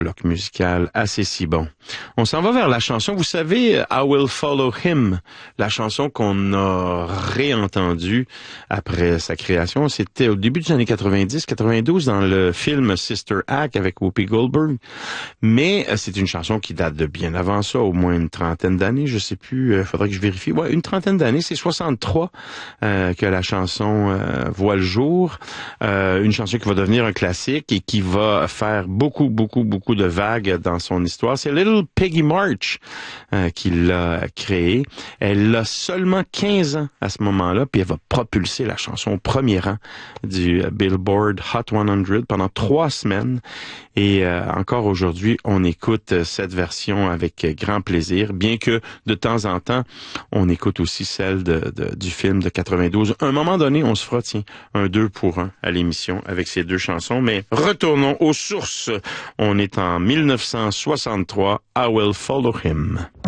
Bloc musical assez si bon. On s'en va vers la chanson, vous savez, I Will Follow Him, la chanson qu'on a réentendue après sa création. C'était au début des années 90-92 dans le film Sister Act avec Whoopi Goldberg. Mais c'est une chanson qui date de bien avant ça, au moins une trentaine d'années, je sais plus, faudrait que je vérifie. Ouais, une trentaine d'années, c'est 63 que la chanson voit le jour. Une chanson qui va devenir un classique et qui va faire beaucoup de vagues dans son histoire. C'est Little Peggy March qui l'a créée. Elle a seulement 15 ans à ce moment-là, puis elle va propulser la chanson au premier rang du Billboard Hot 100 pendant 3 semaines. Et encore aujourd'hui, on écoute cette version avec grand plaisir, bien que de temps en temps, on écoute aussi celle du film de 92. À un moment donné, on se fera, tiens, un 2 pour 1 à l'émission avec ces 2 chansons. Mais retournons aux sources. On est en 1963, I Will Follow Him.